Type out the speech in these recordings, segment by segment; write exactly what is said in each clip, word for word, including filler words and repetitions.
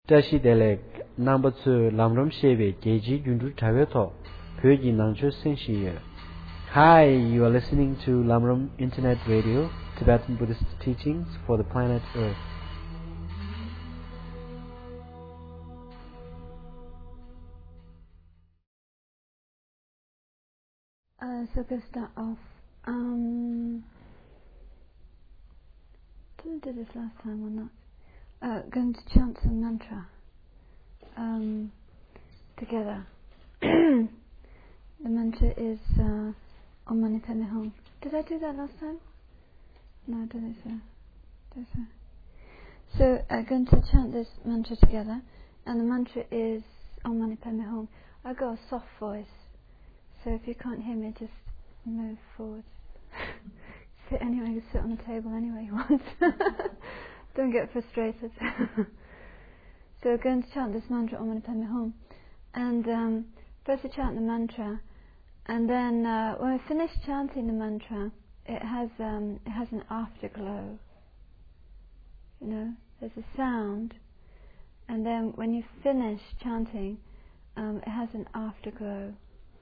Tashi Delek number two Lamram Shebe Geji Jundu Taveto Pyoji Nangcho Senshiye. Hi, you are listening to Lamram Internet Radio, Tibetan Buddhist teachings for the planet Earth. Uh, so we'll start off. Um, didn't do this last time or not? Uh, going to chant some mantra um, together. The mantra is uh, Om Mani Padme Hum. Did I do that last time? No, I don't think so. Don't so. So I'm uh, going to chant this mantra together, and the mantra is Om Mani Padme Hum. I've got a soft voice, so if you can't hear me, just move forward. Sit anywhere, you can sit on the table anywhere you want. Don't get frustrated. So we're going to chant this mantra, Om Mani Padme Hum. And um, first we chant the mantra, and then uh, when we finish chanting the mantra, it has um, it has an afterglow. You know, there's a sound, and then when you finish chanting, um, it has an afterglow.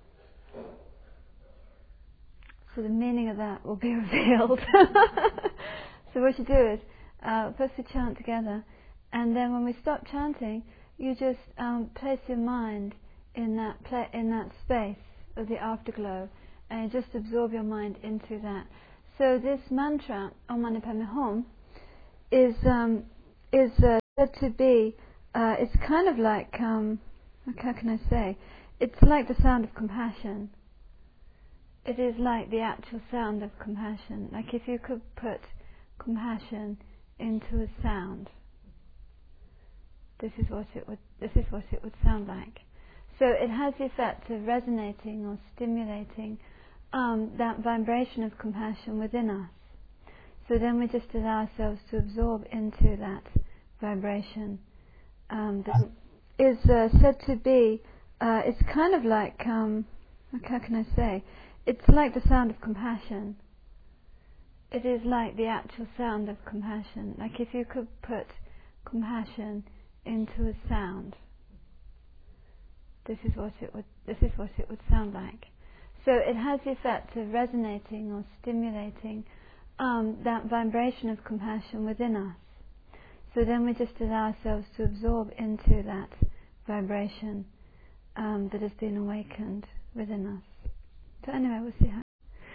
So the meaning of that will be revealed. So what you do is, uh, first we chant together, and then when we stop chanting, you just um, place your mind in that pla- in that space of the afterglow, and you just absorb your mind into that. So this mantra, Om Mani Padme Hum, is um, is uh, said to be. Uh, it's kind of like um, how can I say? It's like the sound of compassion. It is like the actual sound of compassion. Like if you could put compassion into a sound, this is what it would. This is what it would sound like. So it has the effect of resonating or stimulating um, that vibration of compassion within us. So then we just allow ourselves to absorb into that vibration. Um, that is uh, said to be. Uh, it's kind of like um, how can I say? It's like the sound of compassion. It is like the actual sound of compassion. Like if you could put compassion into a sound, this is what it would. This is what it would sound like. So it has the effect of resonating or stimulating um, that vibration of compassion within us. So then we just allow ourselves to absorb into that vibration um, that has been awakened within us. So anyway, we'll see how.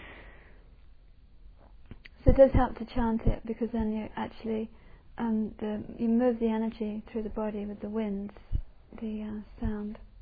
So it does help to chant it, because then you actually um, the, you move the energy through the body with the winds, the uh, sound.